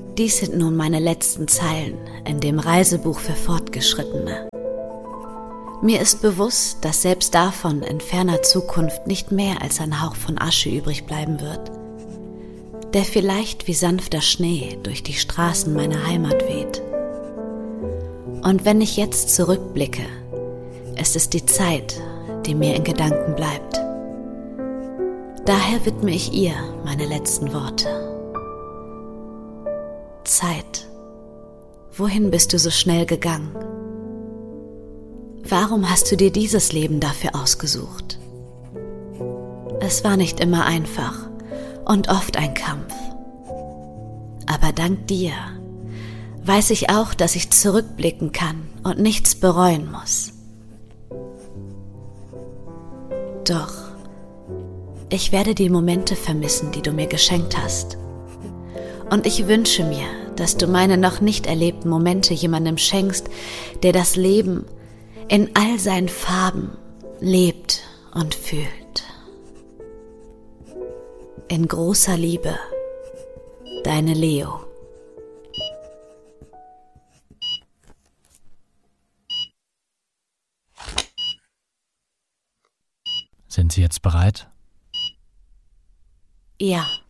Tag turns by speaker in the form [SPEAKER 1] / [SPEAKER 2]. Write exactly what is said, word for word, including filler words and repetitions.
[SPEAKER 1] Dies sind nun meine letzten Zeilen in dem Reisebuch für Fortgeschrittene. Mir ist bewusst, dass selbst davon in ferner Zukunft nicht mehr als ein Hauch von Asche übrig bleiben wird, der vielleicht wie sanfter Schnee durch die Straßen meiner Heimat weht. Und wenn ich jetzt zurückblicke, ist es die Zeit, die mir in Gedanken bleibt. Daher widme ich ihr meine letzten Worte. Zeit, wohin bist du so schnell gegangen? Warum hast du dir dieses Leben dafür ausgesucht? Es war nicht immer einfach und oft ein Kampf. Aber dank dir weiß ich auch, dass ich zurückblicken kann und nichts bereuen muss. Doch ich werde die Momente vermissen, die du mir geschenkt hast. Und ich wünsche mir, dass du meine noch nicht erlebten Momente jemandem schenkst, der das Leben in all seinen Farben lebt und fühlt. In großer Liebe, deine Leo.
[SPEAKER 2] Sind Sie jetzt bereit?
[SPEAKER 1] Ja.